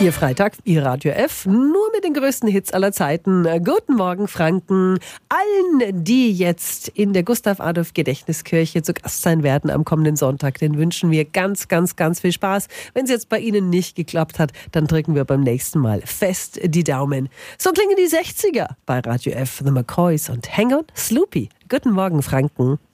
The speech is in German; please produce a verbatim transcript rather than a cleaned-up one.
Ihr Freitag, Ihr Radio F, nur mit den größten Hits aller Zeiten. Guten Morgen, Franken. Allen, die jetzt in der Gustav-Adolf-Gedächtniskirche zu Gast sein werden am kommenden Sonntag, den wünschen wir ganz, ganz, ganz viel Spaß. Wenn es jetzt bei Ihnen nicht geklappt hat, dann drücken wir beim nächsten Mal fest die Daumen. So klingen die sechziger bei Radio F, The McCoys und Hang on, Sloopy. Guten Morgen, Franken.